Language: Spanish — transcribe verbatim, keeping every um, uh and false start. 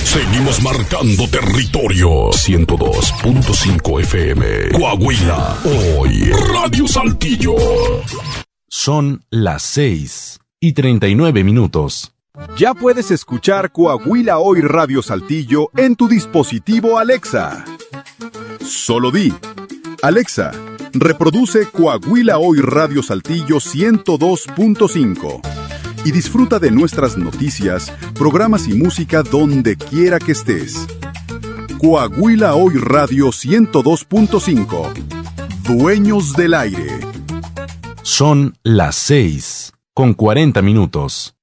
Seguimos marcando territorio. ciento dos punto cinco F M. Coahuila. Hoy. Radio Saltillo. Son las seis y treinta y nueve minutos. Ya puedes escuchar Coahuila Hoy Radio Saltillo en tu dispositivo Alexa. Solo di: Alexa, reproduce Coahuila Hoy Radio Saltillo ciento dos punto cinco. Y disfruta de nuestras noticias, programas y música donde quiera que estés. Coahuila Hoy Radio ciento dos punto cinco. Dueños del aire. Son las seis con cuarenta minutos.